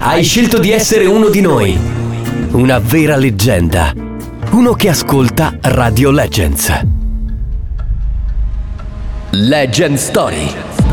Hai scelto di essere uno di noi. Una vera leggenda. Uno che ascolta Radio Legends. Legend Story.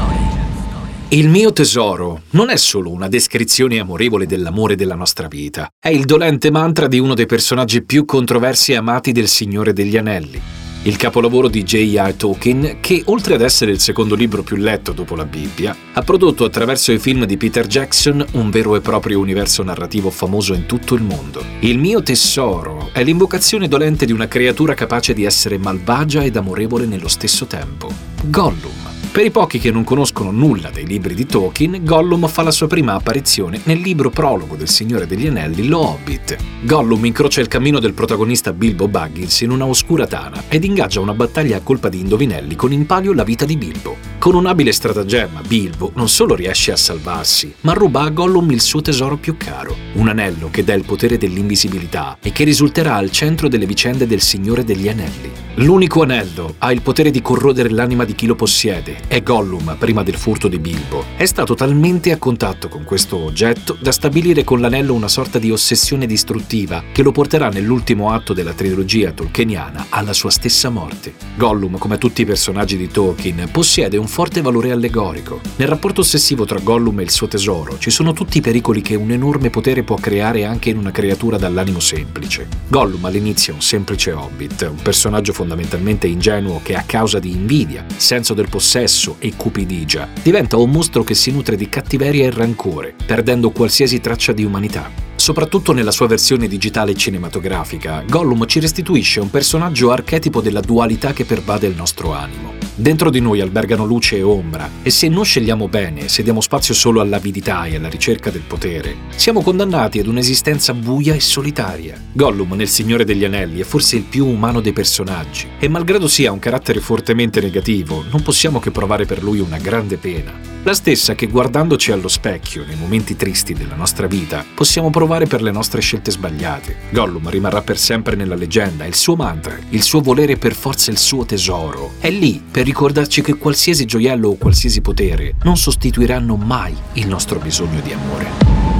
Il mio tesoro non è solo una descrizione amorevole dell'amore della nostra vita. È il dolente mantra di uno dei personaggi più controversi e amati del Signore degli Anelli. Il capolavoro di J.R. Tolkien, che oltre ad essere il secondo libro più letto dopo la Bibbia, ha prodotto attraverso i film di Peter Jackson un vero e proprio universo narrativo famoso in tutto il mondo. Il mio tesoro è l'invocazione dolente di una creatura capace di essere malvagia ed amorevole nello stesso tempo. Gollum. Per i pochi che non conoscono nulla dei libri di Tolkien, Gollum fa la sua prima apparizione nel libro prologo del Signore degli Anelli, Lo Hobbit. Gollum incrocia il cammino del protagonista Bilbo Baggins in una oscura tana ed ingaggia una battaglia a colpa di indovinelli con in palio la vita di Bilbo. Con un abile stratagemma, Bilbo non solo riesce a salvarsi, ma ruba a Gollum il suo tesoro più caro, un anello che dà il potere dell'invisibilità e che risulterà al centro delle vicende del Signore degli Anelli. L'unico anello ha il potere di corrodere l'anima di chi lo possiede e Gollum, prima del furto di Bilbo, è stato talmente a contatto con questo oggetto da stabilire con l'anello una sorta di ossessione distruttiva che lo porterà nell'ultimo atto della trilogia tolkieniana alla sua stessa morte. Gollum, come tutti i personaggi di Tolkien, possiede un forte valore allegorico. Nel rapporto ossessivo tra Gollum e il suo tesoro ci sono tutti i pericoli che un enorme potere può creare anche in una creatura dall'animo semplice. Gollum all'inizio è un semplice hobbit, un personaggio fondamentalmente ingenuo che a causa di invidia, senso del possesso e cupidigia diventa un mostro che si nutre di cattiveria e rancore, perdendo qualsiasi traccia di umanità. Soprattutto nella sua versione digitale cinematografica, Gollum ci restituisce un personaggio archetipo della dualità che pervade il nostro animo. Dentro di noi albergano luce e ombra, e se non scegliamo bene, se diamo spazio solo all'avidità e alla ricerca del potere, siamo condannati ad un'esistenza buia e solitaria. Gollum nel Signore degli Anelli è forse il più umano dei personaggi, e malgrado sia un carattere fortemente negativo, non possiamo che provare per lui una grande pena. La stessa che guardandoci allo specchio nei momenti tristi della nostra vita possiamo provare per le nostre scelte sbagliate. Gollum rimarrà per sempre nella leggenda, il suo mantra, il suo volere per forza il suo tesoro. È lì per ricordarci che qualsiasi gioiello o qualsiasi potere non sostituiranno mai il nostro bisogno di amore.